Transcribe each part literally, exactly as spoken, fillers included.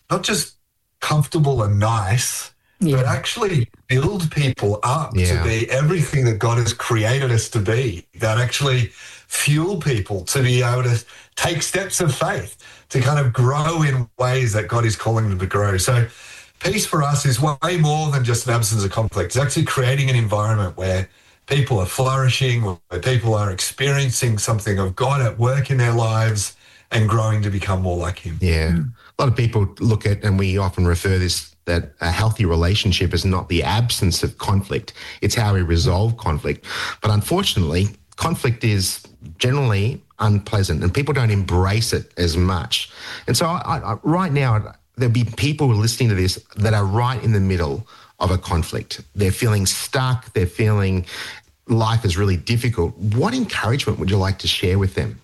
not just comfortable and nice, Yeah. but actually build people up Yeah. to be everything that God has created us to be, that actually fuel people to be able to take steps of faith, to kind of grow in ways that God is calling them to grow. So peace for us is way more than just an absence of conflict. It's actually creating an environment where people are flourishing, where people are experiencing something of God at work in their lives and growing to become more like him. Yeah. Mm. A lot of people look at, and we often refer this, that a healthy relationship is not the absence of conflict. It's how we resolve conflict. But unfortunately, conflict is generally unpleasant and people don't embrace it as much. And so I, I, right now, there'll be people listening to this that are right in the middle of a conflict. They're feeling stuck. They're feeling life is really difficult. What encouragement would you like to share with them?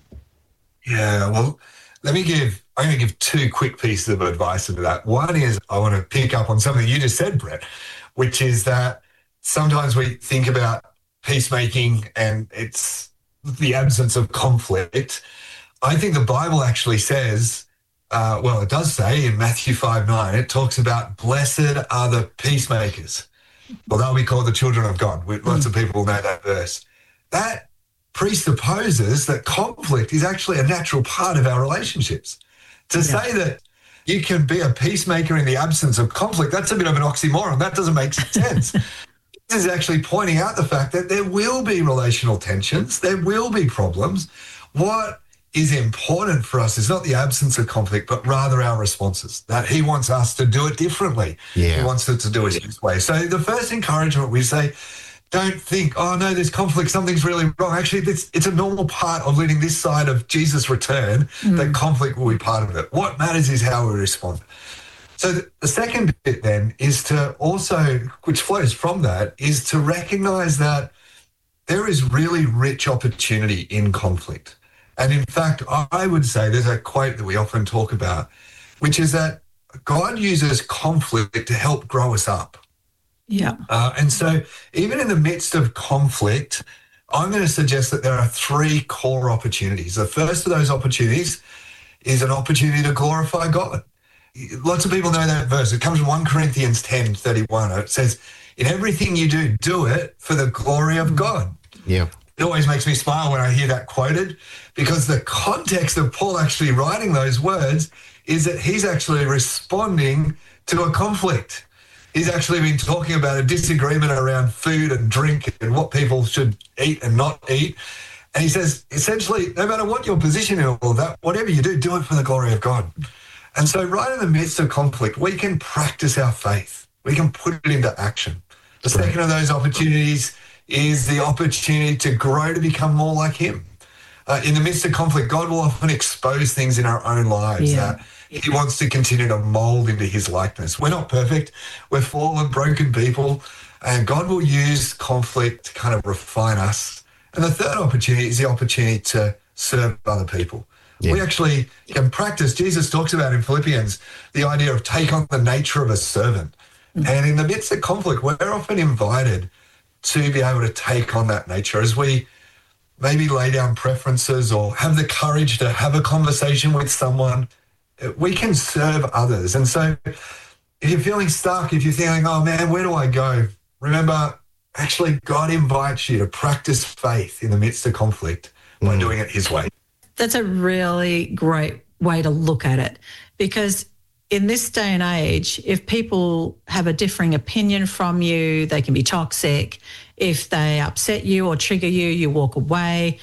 Yeah, well, let me give, I'm going to give two quick pieces of advice into that. One is I want to pick up on something you just said, Brett, which is that sometimes we think about peacemaking and it's the absence of conflict. I think the Bible actually says, uh, well, it does say in Matthew five nine, it talks about blessed are the peacemakers. Well, they'll be called the children of God. We, lots of people know that verse. That presupposes that conflict is actually a natural part of our relationships. To yeah. say that you can be a peacemaker in the absence of conflict, that's a bit of an oxymoron. That doesn't make sense. This is actually pointing out the fact that there will be relational tensions, there will be problems. What is important for us is not the absence of conflict, but rather our responses, that he wants us to do it differently. Yeah. He wants us to do it his way. So the first encouragement we say, don't think, oh, no, there's conflict, something's really wrong. Actually, it's, it's a normal part of living this side of Jesus' return, mm. that conflict will be part of it. What matters is how we respond. So the, the second bit then is to also, which flows from that, is to recognize that there is really rich opportunity in conflict. And in fact, I would say there's a quote that we often talk about, which is that God uses conflict to help grow us up. Yeah. Uh, and so even in the midst of conflict, I'm going to suggest that there are three core opportunities. The first of those opportunities is an opportunity to glorify God. Lots of people know that verse. It comes from First Corinthians ten thirty-one. It says, in everything you do, do it for the glory of God. Yeah. It always makes me smile when I hear that quoted, because the context of Paul actually writing those words is that he's actually responding to a conflict. He's actually been talking about a disagreement around food and drink and what people should eat and not eat. And he says, essentially, no matter what your position in all of that, whatever you do, do it for the glory of God. And so right in the midst of conflict, we can practice our faith. We can put it into action. The second of those opportunities is the opportunity to grow to become more like him. Uh, in the midst of conflict, God will often expose things in our own lives yeah. that he wants to continue to mold into his likeness. We're not perfect. We're fallen, broken people, and God will use conflict to kind of refine us. And the third opportunity is the opportunity to serve other people. Yeah. We actually can practice, Jesus talks about in Philippians, the idea of take on the nature of a servant. Mm-hmm. And in the midst of conflict, we're often invited to be able to take on that nature as we maybe lay down preferences or have the courage to have a conversation with someone. We can serve others. And so if you're feeling stuck, if you're feeling, oh man, where do I go? Remember, actually, God invites you to practice faith in the midst of conflict mm. by doing it his way. That's a really great way to look at it, because in this day and age, if people have a differing opinion from you, they can be toxic. If they upset you or trigger you, you walk away.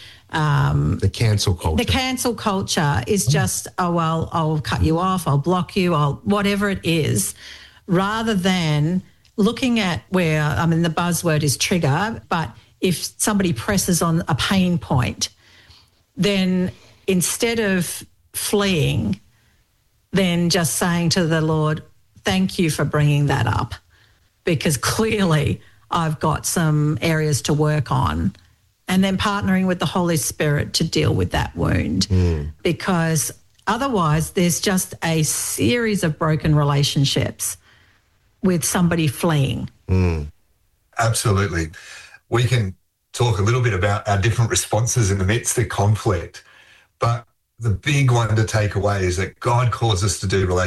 Um, the cancel culture. The cancel culture is just, oh, well, I'll cut you off, I'll block you, I'll whatever it is, rather than looking at where, I mean, the buzzword is trigger, but if somebody presses on a pain point, then instead of fleeing, then just saying to the Lord, thank you for bringing that up, because clearly I've got some areas to work on, and then partnering with the Holy Spirit to deal with that wound, mm. because otherwise there's just a series of broken relationships with somebody fleeing. Mm. Absolutely. We can talk a little bit about our different responses in the midst of conflict, but the big one to take away is that God calls us to do relationships